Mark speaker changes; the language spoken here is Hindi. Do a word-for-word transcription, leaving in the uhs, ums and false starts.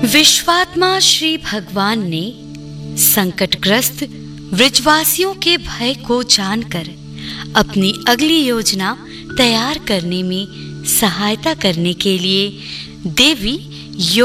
Speaker 1: विश्वात्मा श्री भगवान ने संकटग्रस्त ब्रजवासियों के भय को जानकर अपनी अगली योजना तैयार करने में सहायता करने के लिए देवी